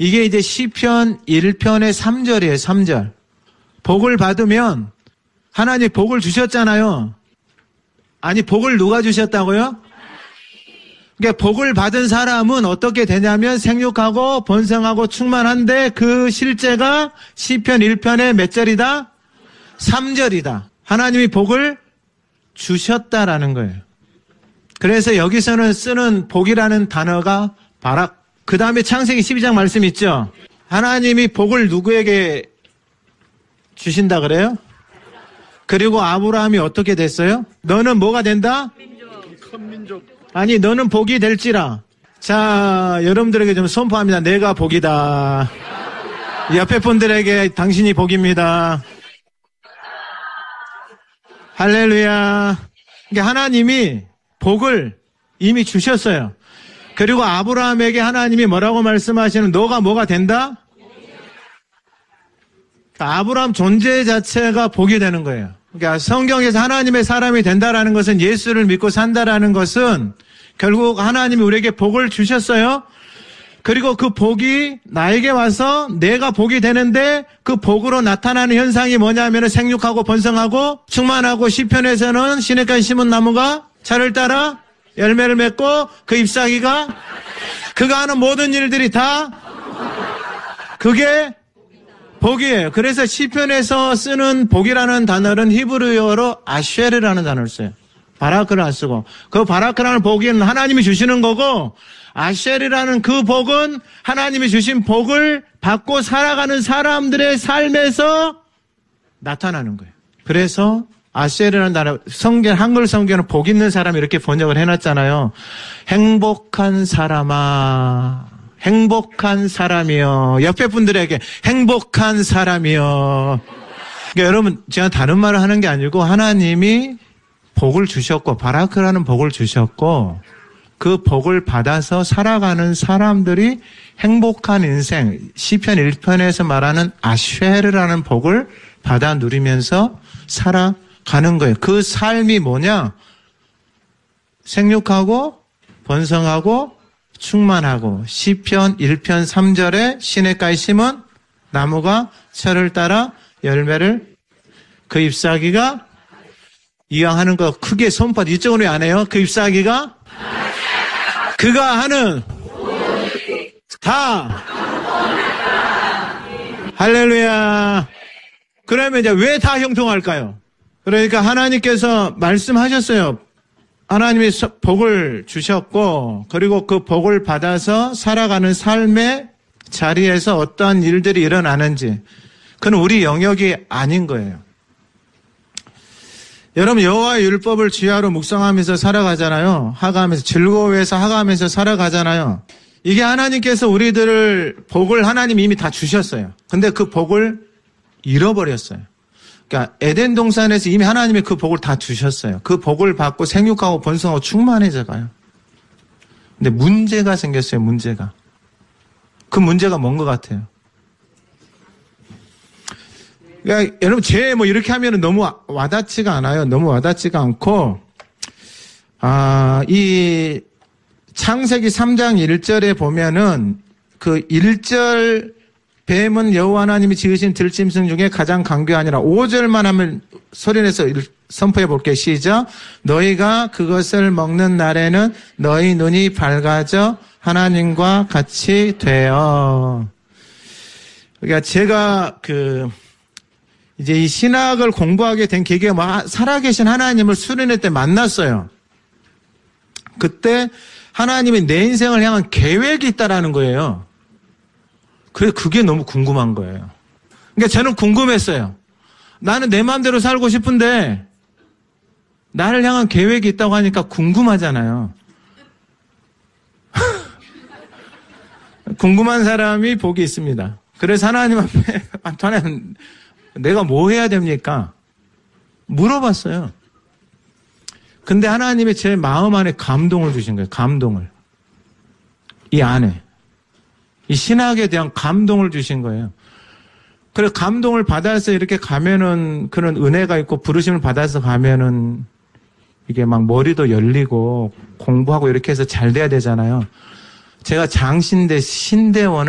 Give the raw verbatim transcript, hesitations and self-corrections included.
이게 이제 시편 일 편의 삼 절이에요. 삼 절. 복을 받으면 하나님 복을 주셨잖아요. 아니 복을 누가 주셨다고요? 그러니까 복을 받은 사람은 어떻게 되냐면 생육하고 번성하고 충만한데 그 실제가 시편 일 편의 몇 절이다? 삼 절이다. 하나님이 복을 주셨다라는 거예요. 그래서 여기서는 쓰는 복이라는 단어가 바락. 그 다음에 창세기 십이 장 말씀 있죠? 하나님이 복을 누구에게 주신다 그래요? 그리고 아브라함이 어떻게 됐어요? 너는 뭐가 된다? 큰 민족. 아니 너는 복이 될지라. 자, 여러분들에게 좀 선포합니다. 내가 복이다. 옆에 분들에게 당신이 복입니다. 할렐루야. 그러니까 하나님이 복을 이미 주셨어요. 그리고 아브라함에게 하나님이 뭐라고 말씀하시는 너가 뭐가 된다? 그러니까 아브라함 존재 자체가 복이 되는 거예요. 그러니까 성경에서 하나님의 사람이 된다라는 것은 예수를 믿고 산다라는 것은 결국 하나님이 우리에게 복을 주셨어요. 그리고 그 복이 나에게 와서 내가 복이 되는데 그 복으로 나타나는 현상이 뭐냐면 생육하고 번성하고 충만하고 시편에서는 시냇가에 심은 나무가 차를 따라 열매를 맺고 그 잎사귀가 그가 하는 모든 일들이 다 그게 복이에요. 그래서 시편에서 쓰는 복이라는 단어는 히브리어로 아쉐르라는 단어를 써요. 바라크를 안 쓰고. 그 바라크라는 복은 하나님이 주시는 거고 아쉐르라는 그 복은 하나님이 주신 복을 받고 살아가는 사람들의 삶에서 나타나는 거예요. 그래서 아쉐르라는 단어, 성경, 한글 성경은 복 있는 사람 이렇게 번역을 해놨잖아요. 행복한 사람아. 행복한 사람이요. 옆에 분들에게 행복한 사람이요. 그러니까 여러분, 제가 다른 말을 하는 게 아니고 하나님이 복을 주셨고 바라크라는 복을 주셨고 그 복을 받아서 살아가는 사람들이 행복한 인생, 시편 일 편에서 말하는 아쉐르라는 복을 받아 누리면서 살아가는 거예요. 그 삶이 뭐냐? 생육하고 번성하고 충만하고 시편 일 편 삼 절에 시냇가에 심은 나무가 철을 따라 열매를 그 잎사귀가 이왕 하는 거 크게 손파 이쪽은 왜 안 해요? 그 잎사귀가 그가 하는 다 할렐루야. 그러면 이제 왜 다 형통할까요? 그러니까 하나님께서 말씀하셨어요. 하나님이 복을 주셨고 그리고 그 복을 받아서 살아가는 삶의 자리에서 어떠한 일들이 일어나는지 그건 우리 영역이 아닌 거예요. 여러분 여호와의 율법을 주야로 묵상하면서 살아가잖아요. 하가하면서 즐거워해서 하가하면서 살아가잖아요. 이게 하나님께서 우리들을 복을 하나님이 이미 다 주셨어요. 근데 그 복을 잃어버렸어요. 그러니까 에덴 동산에서 이미 하나님이 그 복을 다 주셨어요. 그 복을 받고 생육하고 번성하고 충만해져 가요. 근데 문제가 생겼어요. 문제가. 그 문제가 뭔 것 같아요? 그러니까 여러분 죄 뭐 이렇게 하면 너무 와닿지가 않아요. 너무 와닿지가 않고 아, 이 창세기 삼 장 일 절에 보면은 그 일 절 뱀은 여호와 하나님이 지으신 들짐승 중에 가장 강교하니라. 오 절만 하면 소리내서 선포해 볼게요. 시작. 너희가 그것을 먹는 날에는 너희 눈이 밝아져 하나님과 같이 되어. 그러니까 제가 그 이제 이 신학을 공부하게 된 계기가 뭐 살아계신 하나님을 수련회 때 만났어요. 그때 하나님이 내 인생을 향한 계획이 있다라는 거예요. 그래서 그게 너무 궁금한 거예요. 그러니까 저는 궁금했어요. 나는 내 마음대로 살고 싶은데 나를 향한 계획이 있다고 하니까 궁금하잖아요. 궁금한 사람이 복이 있습니다. 그래서 하나님 앞에 하나님 내가 뭐 해야 됩니까? 물어봤어요. 근데 하나님이 제 마음 안에 감동을 주신 거예요. 감동을. 이 안에. 이 신학에 대한 감동을 주신 거예요. 그래서 감동을 받아서 이렇게 가면은 그런 은혜가 있고 부르심을 받아서 가면은 이게 막 머리도 열리고 공부하고 이렇게 해서 잘 돼야 되잖아요. 제가 장신대 신대원을